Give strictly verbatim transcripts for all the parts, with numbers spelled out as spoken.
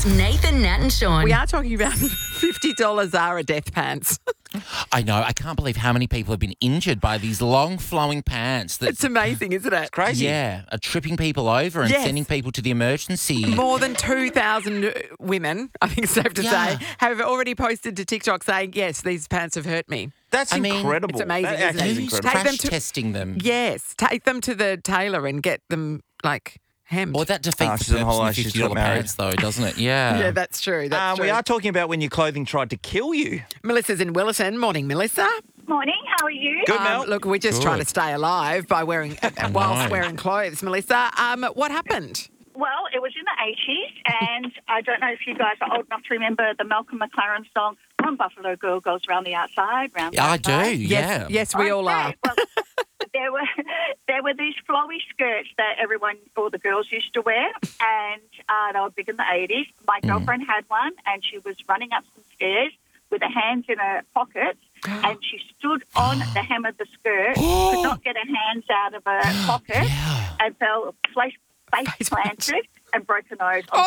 Nathan, Nat and Sean. We are talking about fifty dollars Zara death pants. I know. I can't believe how many people have been injured by these long flowing pants. That, It's amazing, isn't it? Crazy. yeah, are tripping people over and Yes. sending people to the emergency. More than two thousand women, I think it's safe to Yeah. say, have already posted to TikTok saying, yes, these pants have hurt me. That's I mean, incredible. it's amazing, That isn't actually it? is Who's incredible. Take them crash to- testing them? Yes, take them to the tailor and get them, like, hemmed. Well, that defeats Oh, the she's on purpose of holiday, the she's fifty dollars got married. pants, though, doesn't it? Yeah. yeah, that's true. That's Um, true. we are talking about when your clothing tried to kill you. Melissa's in Williston. Morning, Melissa. Morning, how are you? Good, Um, Mel. look, we're just Good. trying to stay alive by wearing, I whilst know. wearing clothes. Melissa, um, what happened? Well, it was in the eighties, and I don't know if you guys are old enough to remember the Malcolm McLaren song, One Buffalo Girl Goes Round the Outside, Round the Yeah, I Outside. do. Yes, Yeah. yes, we all are. Okay, well, there were there were these flowy skirts that everyone, all the girls used to wear, and uh, they were big in the eighties. My Mm. girlfriend had one, and she was running up some stairs with her hands in her pockets, and she stood on the hem of the skirt, could not get her hands out of her pocket, Yeah. and fell face, face Face planted and broke her nose. On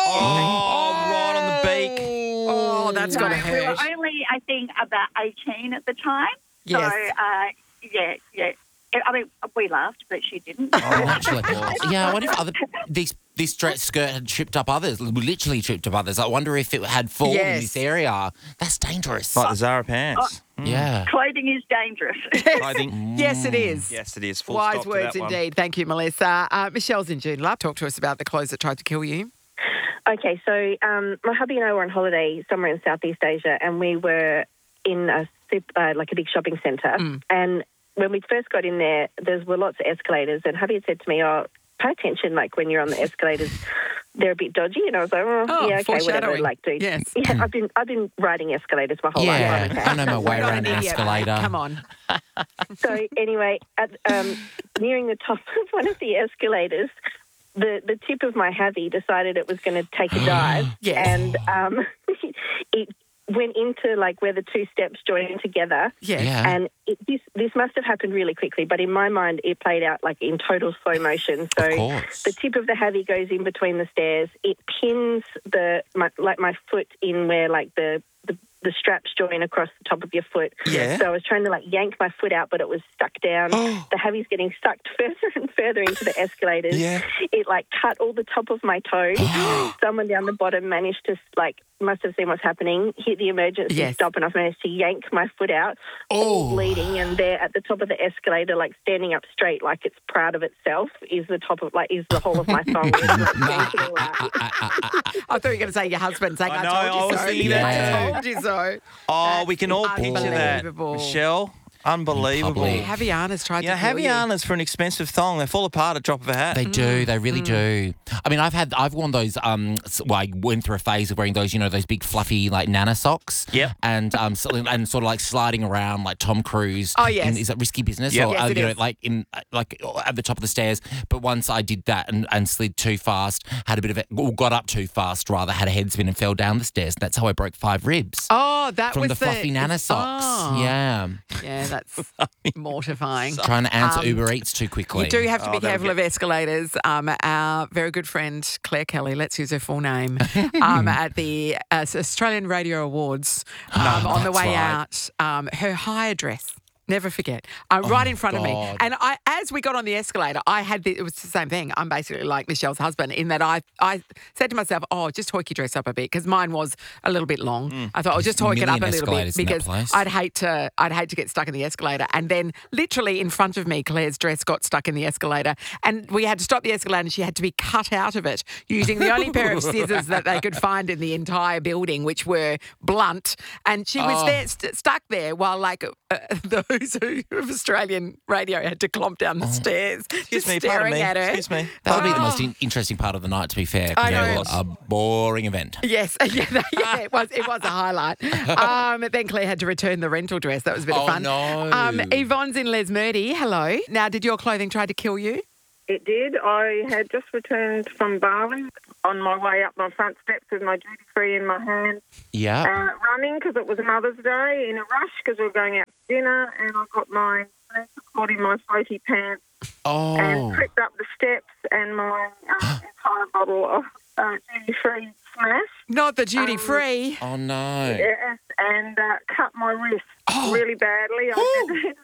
Oh, right on the beak. Oh, that's so got to we hurt. were only, I think, about eighteen at the time. Yes. So, uh, yeah, yeah. I mean, we laughed, but she didn't. Oh, actually, yeah. I wonder if other these this dress skirt had tripped up others, literally tripped up others. I wonder if it had fallen Yes. in this area. That's dangerous. Like the Zara pants. Yeah. Clothing is dangerous. Clothing. Yes, it is. Yes, it is. Full Wise stop to words that one. indeed. Thank you, Melissa. Uh, Michelle's in Joondalup. Talk to us about the clothes that tried to kill you. Okay, so um, my hubby and I were on holiday somewhere in Southeast Asia, and we were in a sup- uh, like a big shopping centre. Mm. And when we first got in there, there were lots of escalators, and hubby had said to me, "Oh, pay attention, like when you're on the escalators, they're a bit dodgy." And I was like, "Oh, Oh, yeah, okay, whatever." foreshadowing. Like, do Yes. yeah, I've been I've been riding escalators my whole Yeah, life. I'm okay. I know my way You're not around an an idiot, mate. escalator. Come on. So anyway, at, um, nearing the top of one of the escalators, the, the tip of my havy decided it was going to take a dive, Yes. and um, it went into like where the two steps join together. Yes. Yeah. And it, this this must have happened really quickly, but in my mind, it played out like in total slow motion. So Of course. the tip of the havy goes in between the stairs. It pins the my, like my foot in where like the, the the straps join across the top of your foot. Yeah. So I was trying to like yank my foot out, but it was stuck down. The havy's getting sucked further and further into the escalators. Yeah. It like cut all the top of my toe. Someone down the bottom managed to like must have seen what's happening, hit the emergency Yes. stop, and I've managed to yank my foot out, Oh. all bleeding, and there at the top of the escalator, like standing up straight, like it's proud of itself, is the top of like is the whole of my thong. It's, like, dancing all out. I thought you were going to say your husband saying, I I, know, told you I was so. thinking that I too. told you so. Oh, we can all That's picture that. unbelievable. Michelle, unbelievable. Public. Haviana's tried Yeah, to kill you. Havianas for an expensive thong. They fall apart at drop of a hat. They do. They really do. I mean, I've had, I've worn those. Um, s- well, I went through a phase of wearing those, you know, those big fluffy like Nana socks. Yep. And um, so, and sort of like sliding around like Tom Cruise. Oh, yes. In, is that Risky Business? Yep. Or Yes, uh, it you know, is. like in uh, like at the top of the stairs. But once I did that and, and slid too fast, had a bit of it, or got up too fast rather, had a head spin and fell down the stairs. That's how I broke five ribs. Oh, that From was the fluffy Nana socks. Oh. Yeah. Yeah, that's mortifying. Trying to answer Um, Uber Eats too quickly. You do have to Oh, be that'll careful get- of escalators. Um, our very good friend Claire Kelly, let's use her full name, um, at the uh, Australian Radio Awards um, on the that's way right. out, um, her high dress. Never forget. Uh, right in front of me. God. And I, as we got on the escalator, I had the, it was the same thing. I'm basically like Michelle's husband in that I, I said to myself, oh, just hoik your dress up a bit because mine was a little bit long. I thought, I'll just hoik it up Million a little bit escalators in that because place. I'd hate to, I'd hate to get stuck in the escalator. And then literally in front of me, Claire's dress got stuck in the escalator and we had to stop the escalator and she had to be cut out of it using the only pair of scissors that they could find in the entire building, which were blunt. And she was Oh. there, st- stuck there while like uh, those who of Australian radio had to clomp down the stairs, Excuse just me, pardon staring me. at her. Excuse me. That'll be the Oh. most in- interesting part of the night, to be fair. 'cause I know. it was a boring event. Yes, yeah, that- yeah, it was. It was a highlight. Um, then Claire had to return the rental dress. That was a bit Oh, of fun. no. Um, Yvonne's in Les Murdy. Hello. Now, did your clothing try to kill you? It did. I had just returned from Bali on my way up my front steps with my duty free in my hand, Yeah. uh, running because it was Mother's Day in a rush because we were going out for dinner, and I got my legs caught in my floaty pants Oh. and tripped up the steps, and my uh, entire bottle of uh, duty-free smash. Not the duty free. Oh no. Yes, and uh, cut my wrist Oh. really badly. I had to